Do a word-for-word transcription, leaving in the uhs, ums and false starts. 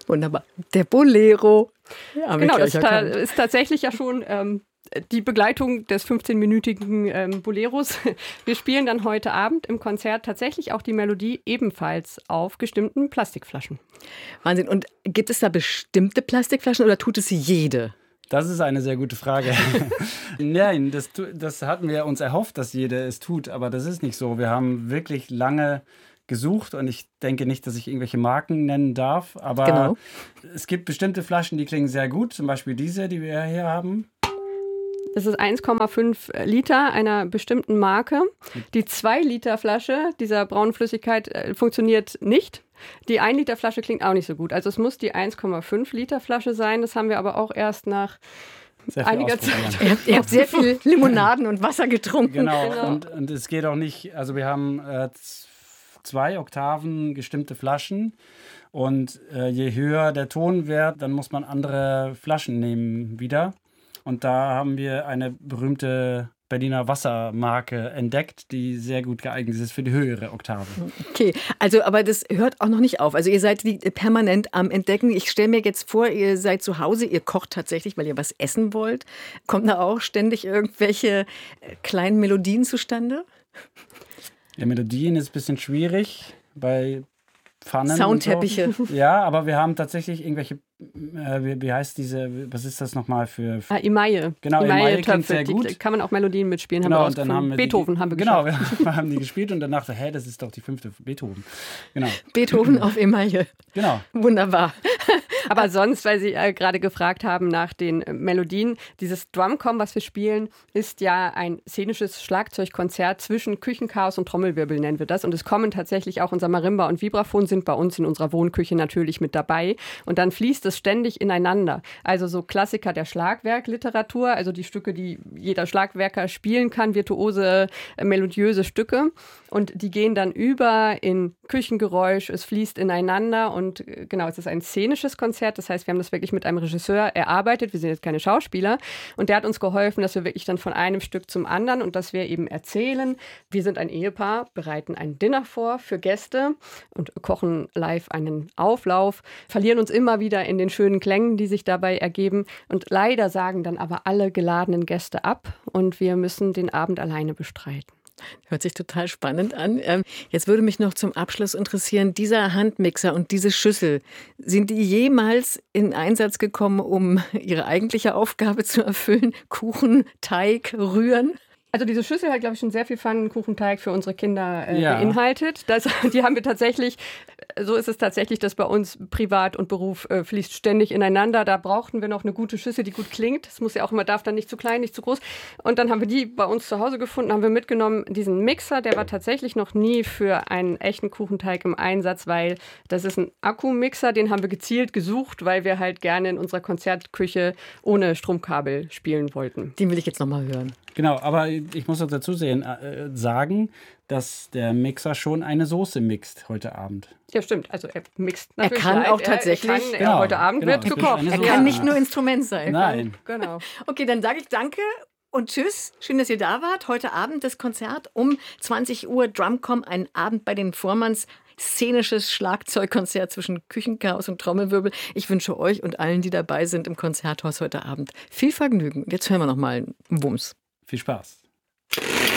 Wunderbar. Der Bolero. Ja, genau, das ta- ist tatsächlich ja schon ähm, die Begleitung des fünfzehnminütigen ähm, Boleros. Wir spielen dann heute Abend im Konzert tatsächlich auch die Melodie ebenfalls auf gestimmten Plastikflaschen. Wahnsinn. Und gibt es da bestimmte Plastikflaschen oder tut es jede? Das ist eine sehr gute Frage. Nein, das, das hatten wir uns erhofft, dass jeder es tut, aber das ist nicht so. Wir haben wirklich lange gesucht und ich denke nicht, dass ich irgendwelche Marken nennen darf, aber genau. Es gibt bestimmte Flaschen, die klingen sehr gut, zum Beispiel diese, die wir hier haben. Das ist eins Komma fünf Liter einer bestimmten Marke. Die zwei Liter Flasche dieser braunen Flüssigkeit äh, funktioniert nicht. Die ein Liter Flasche klingt auch nicht so gut. Also es muss die eins Komma fünf Liter Flasche sein. Das haben wir aber auch erst nach einiger Zeit. Ihr habt, ihr habt sehr viel Limonaden und Wasser getrunken. Genau, genau. Und, und es geht auch nicht, also wir haben äh, zwei Oktaven gestimmte Flaschen. Und äh, je höher der Tonwert, dann muss man andere Flaschen nehmen wieder. Und da haben wir eine berühmte Berliner Wassermarke entdeckt, die sehr gut geeignet ist für die höhere Oktave. Okay, also aber das hört auch noch nicht auf. Also ihr seid die permanent am Entdecken. Ich stelle mir jetzt vor, ihr seid zu Hause, ihr kocht tatsächlich, weil ihr was essen wollt. Kommen da auch ständig irgendwelche kleinen Melodien zustande? Ja, Melodien ist ein bisschen schwierig bei Pfannen. Soundteppiche. So. Ja, aber wir haben tatsächlich irgendwelche, äh, wie, wie heißt diese, was ist das nochmal für... Ah, Imaie. Genau, Imaie klingt sehr gut. Die kann man auch Melodien mitspielen. Genau, haben wir und dann haben wir Beethoven die, haben wir genau, geschafft. Genau, wir haben die gespielt und danach so, hä, das ist doch die fünfte Beethoven. Genau. Beethoven auf Imaie. Genau. Wunderbar. Aber sonst, weil Sie äh, gerade gefragt haben nach den äh, Melodien, dieses Drumcom, was wir spielen, ist ja ein szenisches Schlagzeugkonzert zwischen Küchenchaos und Trommelwirbel, nennen wir das. Und es kommen tatsächlich auch unser Marimba und Vibraphon sind bei uns in unserer Wohnküche natürlich mit dabei. Und dann fließt es ständig ineinander. Also so Klassiker der Schlagwerkliteratur, also die Stücke, die jeder Schlagwerker spielen kann, virtuose, äh, melodiöse Stücke. Und die gehen dann über in Küchengeräusch, es fließt ineinander und äh, genau, es ist ein szenisches Konzert. Das heißt, wir haben das wirklich mit einem Regisseur erarbeitet. Wir sind jetzt keine Schauspieler. Und der hat uns geholfen, dass wir wirklich dann von einem Stück zum anderen und dass wir eben erzählen, wir sind ein Ehepaar, bereiten ein Dinner vor für Gäste und kochen live einen Auflauf, verlieren uns immer wieder in den schönen Klängen, die sich dabei ergeben. Und leider sagen dann aber alle geladenen Gäste ab und wir müssen den Abend alleine bestreiten. Hört sich total spannend an. Jetzt würde mich noch zum Abschluss interessieren, dieser Handmixer und diese Schüssel, sind die jemals in Einsatz gekommen, um ihre eigentliche Aufgabe zu erfüllen? Kuchen, Teig, rühren? Also diese Schüssel hat, glaube ich, schon sehr viel Pfannkuchenteig für unsere Kinder äh, ja. beinhaltet. Das, die haben wir tatsächlich, so ist es tatsächlich, dass bei uns Privat und Beruf äh, fließt ständig ineinander. Da brauchten wir noch eine gute Schüssel, die gut klingt. Das muss ja auch immer, darf dann nicht zu klein, nicht zu groß. Und dann haben wir die bei uns zu Hause gefunden, haben wir mitgenommen. Diesen Mixer, der war tatsächlich noch nie für einen echten Kuchenteig im Einsatz, weil das ist ein Akkumixer, den haben wir gezielt gesucht, weil wir halt gerne in unserer Konzertküche ohne Stromkabel spielen wollten. Den will ich jetzt nochmal hören. Genau, aber ich muss noch dazu sehen, äh, sagen, dass der Mixer schon eine Soße mixt heute Abend. Ja, stimmt. Also er mixt natürlich. Er kann live. auch tatsächlich. Er, er kann, genau, er, heute Abend genau, wird gekocht. Er kann nicht nur Instrument sein. Nein. Genau. Okay, dann sage ich danke und tschüss. Schön, dass ihr da wart. Heute Abend das Konzert um zwanzig Uhr. Drumcom, ein Abend bei den Vormanns. Szenisches Schlagzeugkonzert zwischen Küchenchaos und Trommelwirbel. Ich wünsche euch und allen, die dabei sind im Konzerthaus heute Abend, viel Vergnügen. Jetzt hören wir noch mal einen Wumms. Viel Spaß.